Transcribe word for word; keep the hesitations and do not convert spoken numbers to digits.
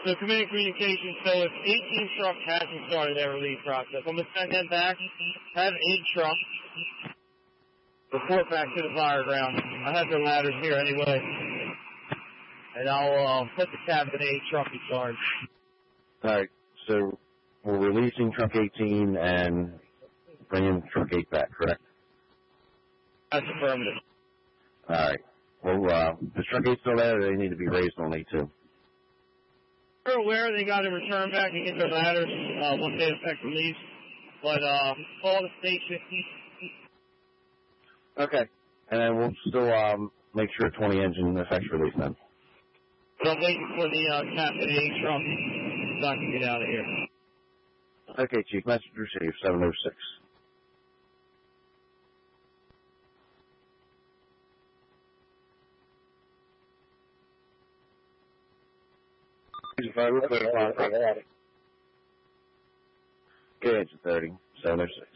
So community communication, so if eighteen truck hasn't started their release process, I'm going to send them back, have eight trucks, report back to the fire ground. I have their ladders here anyway. And I'll uh, put the cabin eight truck in charge. Alright, so we're releasing truck eighteen and bringing truck eight back, correct? That's affirmative. Alright. Well, uh, the truck eight's still there, they need to be raised on eight too. They're aware they got to return back and get their ladders uh, once they effect release. But uh, call the station. Okay. And then we'll still um, make sure twenty engine effects release then. But I'm waiting for the uh, Captain A truck so I can get out of here. Okay, Chief. Message received, seven oh six. Okay, engine thirty, seven oh six.